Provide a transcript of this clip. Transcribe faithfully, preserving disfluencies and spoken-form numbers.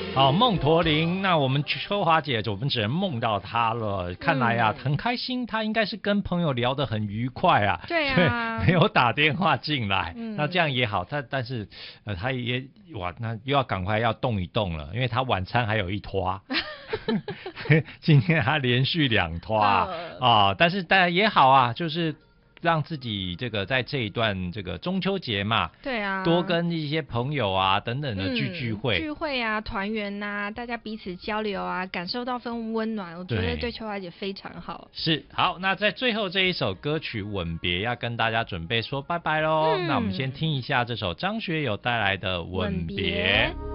好，梦驼铃，那我们秋华姐，我们只能梦到她了。看来啊，嗯、很开心，她应该是跟朋友聊得很愉快啊。 对啊， 没有打电话进来， 嗯、 那这样也好。她但是呃，她也哇，那又要赶快要动一动了，因为她晚餐还有一拖。今天她连续两拖啊、呃哦，但是当然也好啊，就是。让自己这个在这一段这个中秋节嘛， 对啊， 多跟一些朋友啊等等的聚聚会、 嗯、聚会啊、团圆呐，大家彼此交流啊，感受到份温暖，我觉得对秋华姐非常好。 是，好，那在最后这一首歌曲《吻别》要跟大家准备说拜拜喽、嗯。那我们先听一下这首张学友带来的《吻别》。吻别